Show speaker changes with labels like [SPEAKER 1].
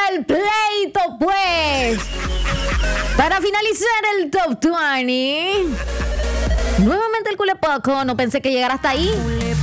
[SPEAKER 1] el pleito, pues. Para finalizar el Top 20. Nuevamente el culepoco. No pensé que llegara hasta ahí.